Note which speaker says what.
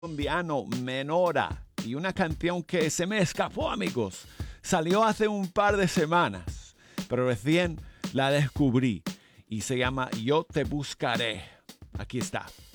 Speaker 1: colombiano Menora y una canción que se me escapó, amigos. Salió hace un par de semanas, pero recién la descubrí y se llama Yo te buscaré. Aquí está.